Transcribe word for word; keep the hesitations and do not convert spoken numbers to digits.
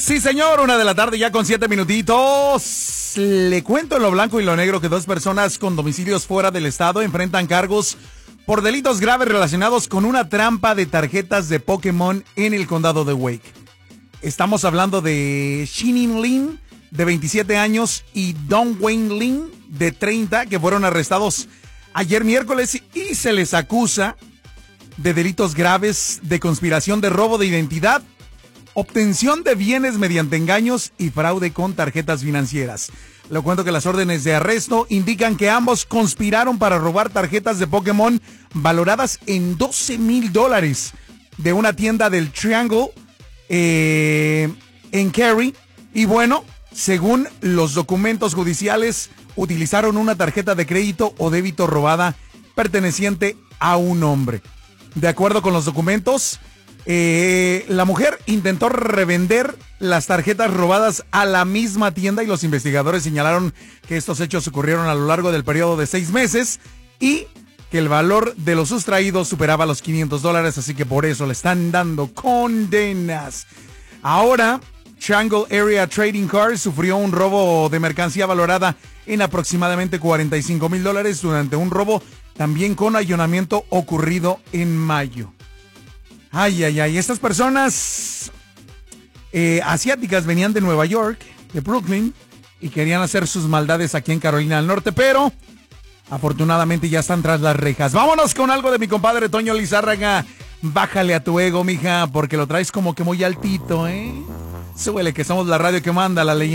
Sí, señor, una de la tarde ya con siete minutitos. Le cuento en lo blanco y lo negro que dos personas con domicilios fuera del estado enfrentan cargos por delitos graves relacionados con una trampa de tarjetas de Pokémon en el condado de Wake. Estamos hablando de Shinin Lin, de veintisiete años, y Don Wayne Lin, de treinta, que fueron arrestados ayer miércoles y se les acusa de delitos graves de conspiración de robo de identidad, obtención de bienes mediante engaños y fraude con tarjetas financieras. Le cuento que las órdenes de arresto indican que ambos conspiraron para robar tarjetas de Pokémon valoradas en doce mil dólares de una tienda del Triangle eh, en Cary. Y bueno, según los documentos judiciales, utilizaron una tarjeta de crédito o débito robada perteneciente a un hombre. De acuerdo con los documentos, Eh, la mujer intentó revender las tarjetas robadas a la misma tienda y los investigadores señalaron que estos hechos ocurrieron a lo largo del periodo de seis meses y que el valor de los sustraídos superaba los quinientos dólares, así que por eso le están dando condenas. Ahora, Triangle Area Trading Cards sufrió un robo de mercancía valorada en aproximadamente cuarenta y cinco mil dólares durante un robo también con allanamiento ocurrido en mayo. Ay, ay, ay, estas personas eh, asiáticas venían de Nueva York, de Brooklyn, y querían hacer sus maldades aquí en Carolina del Norte, pero afortunadamente ya están tras las rejas. Vámonos con algo de mi compadre Toño Lizárraga. Bájale a tu ego, mija, porque lo traes como que muy altito, ¿eh? Súbele, que somos la radio que manda, la leyenda.